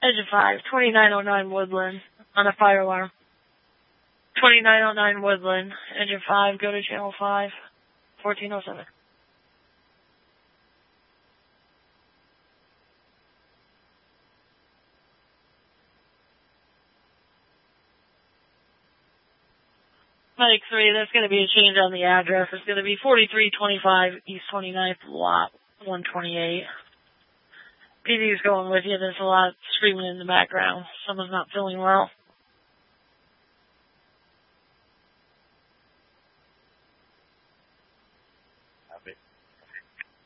Engine 5, 2909 Woodland on a fire alarm. 2909 Woodland, Engine 5, go to channel 5, 1407. Mike 3, that's going to be a change on the address. It's going to be 4325 East 29th, lot 128. PD's going with you. There's a lot screaming in the background. Someone's not feeling well.